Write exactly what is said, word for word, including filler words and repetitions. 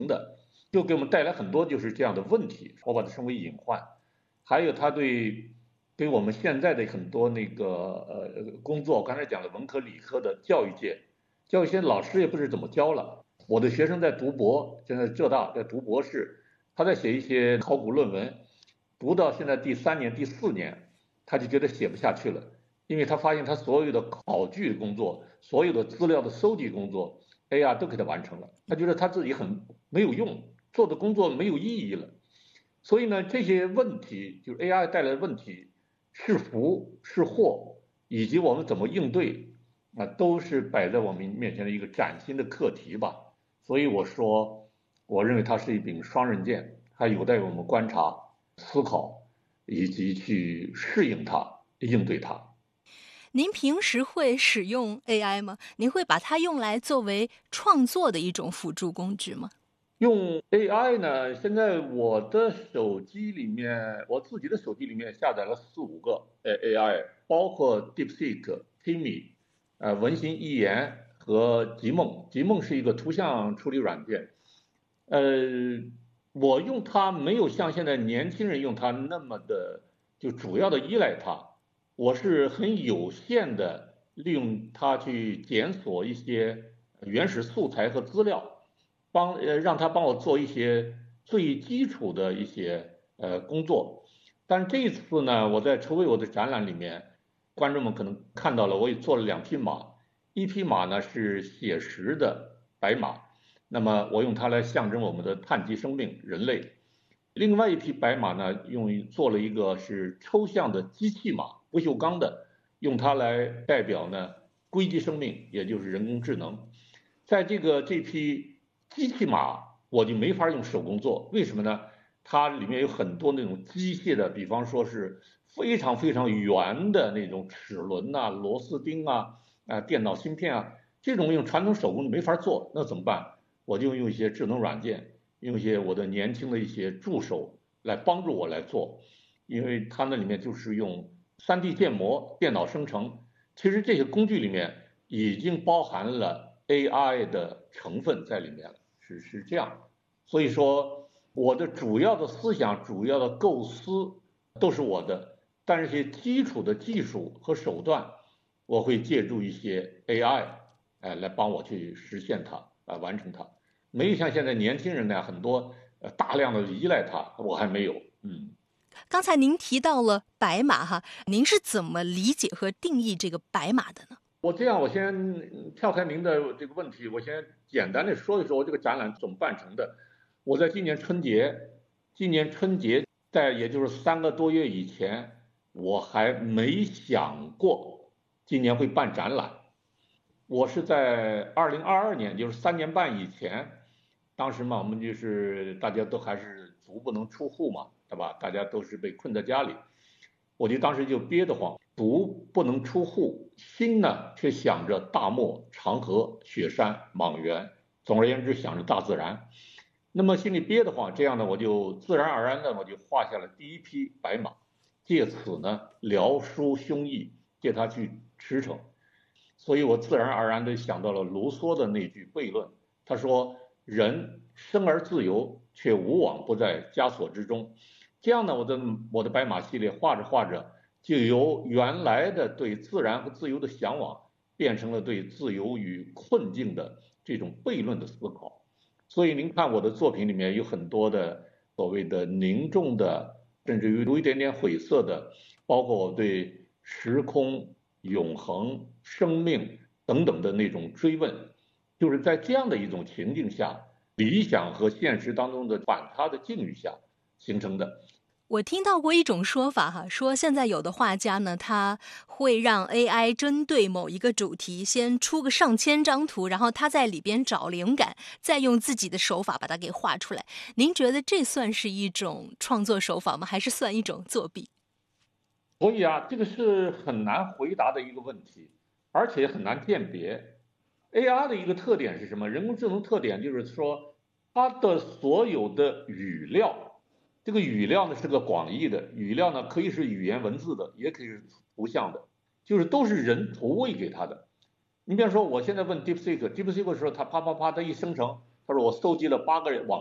的，就给我们带来很多就是这样的问题，我把它称为隐患。还有它对对我们现在的很多那个呃工作，刚才讲的文科理科的教育界，教育界老师也不知怎么教了。我的学生在读博，现在浙大在读博士，他在写一些考古论文，读到现在第三年、第四年，他就觉得写不下去了，因为他发现他所有的考据工作、所有的资料的搜集工作，A I 都给他完成了，他觉得他自己很没有用，做的工作没有意义了。所以呢，这些问题就是 A I 带来的问题，是福是祸，以及我们怎么应对啊，都是摆在我们面前的一个崭新的课题吧。所以我说，我认为它是一柄双刃剑，还有待我们观察、思考，以及去适应它、应对它。 您平时会使用 A I 吗？您会把它用来作为创作的一种辅助工具吗？ 用 A I 呢，现在我的手机里面，我自己的手机里面下载了四五个呃 A I，包括 DeepSeek、Kimi，呃，文心一言和极梦。极梦是一个图像处理软件。呃，我用它没有像现在年轻人用它那么的就主要的依赖它，我是很有限的利用它去检索一些原始素材和资料。帮呃让他帮我做一些最基础的一些呃工作。但这一次呢，我在筹备我的展览里面，观众们可能看到了，我也做了两匹马，一匹马呢是写实的白马，那么我用它来象征我们的碳基生命人类。另外一匹白马呢，用做了一个是抽象的机器马，不锈钢的，用它来代表呢硅基生命，也就是人工智能。在这个这批机器马我就没法用手工做，为什么呢？它里面有很多那种机械的，比方说是非常非常圆的那种齿轮呐、螺丝钉啊、啊电脑芯片啊，这种用传统手工就没法做，那怎么办？我就用一些智能软件，用一些我的年轻的一些助手来帮助我来做，因为它那里面就是用 三 D 建模、电脑生成，其实这些工具里面已经包含了 A I 的成分在里面了，是是这样。所以说，我的主要的思想、主要的构思都是我的，但是一些基础的技术和手段，我会借助一些 A I，哎，来帮我去实现它，啊，完成它。没有像现在年轻人那样很多呃大量的依赖它，我还没有，嗯。 刚才您提到了白马哈，您是怎么理解和定义这个白马的呢？ 我这样，我先跳开您的这个问题，我先简单的说一说我这个展览怎么办成的。我在今年春节，今年春节在也就是三个多月以前，我还没想过今年会办展览。我是在二零二二年，就是三年半以前，当时嘛，我们就是大家都还是足不能出户嘛，对吧？大家都是被困在家里，我就当时就憋得慌，足不能出户，心呢却想着大漠、长河、雪山、莽原，总而言之想着大自然。那么心里憋得慌，这样呢，我就自然而然的我就画下了第一匹白马，借此呢聊抒胸臆，借它去驰骋。所以我自然而然的想到了卢梭的那句悖论，他说：人生而自由，却无往不在枷锁之中。这样呢，我的我的白马系列画着画着，就由原来的对自然和自由的向往，变成了对自由与困境的这种悖论的思考。所以您看我的作品里面有很多的所谓的凝重的，甚至于有一点点晦涩的，包括我对时空、永恒、生命等等的那种追问，就是在这样的一种情境下，理想和现实当中的反差的境遇下形成的。 我听到过一种说法哈，说现在有的画家呢，他会让 A I 针对某一个主题先出个上千张图，然后他在里边找灵感，再用自己的手法把它给画出来。您觉得这算是一种创作手法吗？还是算一种作弊？ 所以啊，这个是很难回答的一个问题，而且很难鉴别。A I 的一个特点是什么？人工智能特点就是说，它的所有的语料，这个语料呢是个广义的语料呢，可以是语言文字的，也可以是图像的，就是都是人投喂给它的。你比方说，我现在问 DeepSeek，DeepSeek 的时候，它啪啪啪，它一生成， 他说我收集了八个网